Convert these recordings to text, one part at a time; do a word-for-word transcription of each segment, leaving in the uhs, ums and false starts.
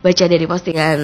baca dari postingan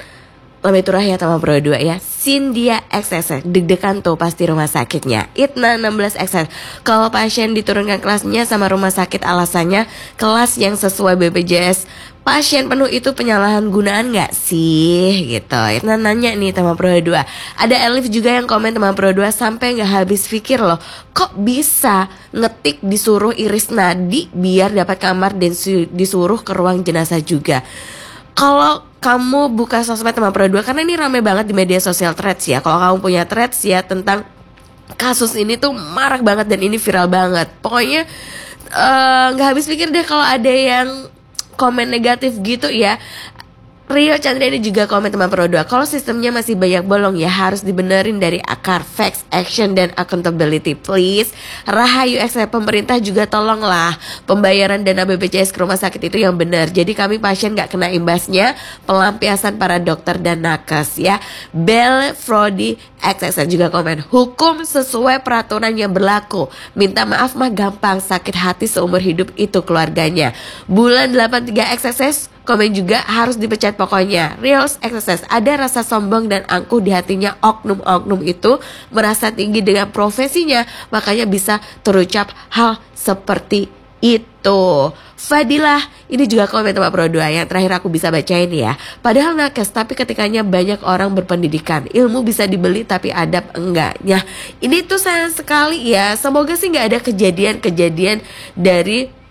Lemah Turah ya Teman Pro dua ya. Cynthia X X, deg-degan tuh pasti rumah sakitnya. Itna enam belas X X, kalau pasien diturunkan kelasnya sama rumah sakit alasannya kelas yang sesuai B P J S, pasien penuh itu penyalahan gunaan gak sih gitu. Itna nanya nih Teman Pro dua. Ada Elif juga yang komen Teman Pro dua sampai gak habis pikir loh, kok bisa ngetik disuruh iris nadi biar dapat kamar dan disuruh ke ruang jenazah juga. Kalau kamu buka sosmed Teman Pro dua, karena ini rame banget di media sosial threads ya. Kalau kamu punya threads ya tentang kasus ini tuh marak banget dan ini viral banget. Pokoknya nggak uh, habis pikir deh kalau ada yang komen negatif gitu ya. Rio Chandra ini juga komen Teman Pro dua, kalau sistemnya masih banyak bolong ya harus dibenerin dari akar, facts, action, dan accountability please. Rahayu X X, pemerintah juga tolonglah pembayaran dana B P J S ke rumah sakit itu yang benar, jadi kami pasien gak kena imbasnya, pelampiasan para dokter dan nakes ya. Bel Frodi X X juga komen, hukum sesuai peraturan yang berlaku, minta maaf mah gampang, sakit hati seumur hidup itu keluarganya. Bulan delapan tiga X X komen juga harus dipecat pokoknya. Reels X X, ada rasa sombong dan angkuh di hatinya oknum-oknum itu merasa tinggi dengan profesinya, makanya bisa terucap hal seperti itu. Fadilah ini juga komen Teman Pro dua yang terakhir aku bisa bacain ya. Padahal nakes tapi ketikanya banyak orang berpendidikan, ilmu bisa dibeli tapi adab enggaknya. Ini tuh sayang sekali ya. Semoga sih gak ada kejadian-kejadian dari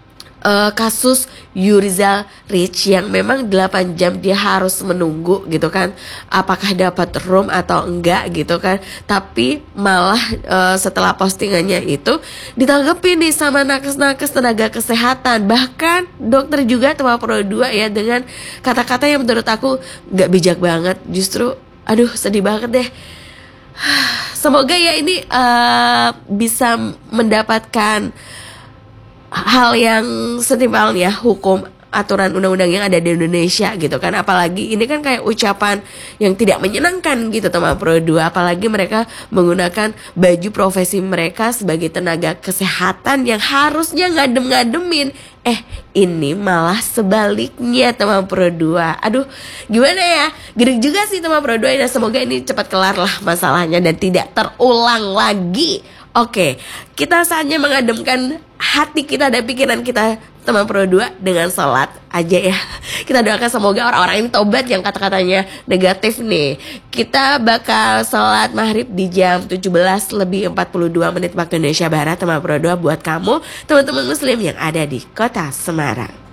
Uh, kasus Yurizal Rich yang memang delapan jam dia harus menunggu gitu kan, apakah dapat room atau enggak gitu kan. Tapi malah uh, setelah postingannya itu ditanggapi nih sama nakes-nakes tenaga kesehatan, bahkan dokter juga Teman Pro dua ya, dengan kata-kata yang menurut aku gak bijak banget. Justru aduh sedih banget deh. Semoga ya ini uh, bisa mendapatkan hal yang setimpal ya, hukum aturan undang-undang yang ada di Indonesia gitu kan. Apalagi ini kan kayak ucapan yang tidak menyenangkan gitu Teman Pro dua. Apalagi mereka menggunakan baju profesi mereka sebagai tenaga kesehatan yang harusnya ngadem-ngademin, eh ini malah sebaliknya Teman Pro dua. Aduh gimana ya, gede juga sih Teman Pro dua. Dan semoga ini cepat kelar lah masalahnya dan tidak terulang lagi. Oke, kita saatnya mengademkan hati kita dan pikiran kita Teman Pro dua dengan sholat aja ya. Kita doakan semoga orang-orang ini tobat yang kata-katanya negatif nih. Kita bakal sholat maghrib di jam tujuh belas lebih empat puluh dua menit waktu Indonesia Barat Teman Pro dua buat kamu teman-teman muslim yang ada di kota Semarang.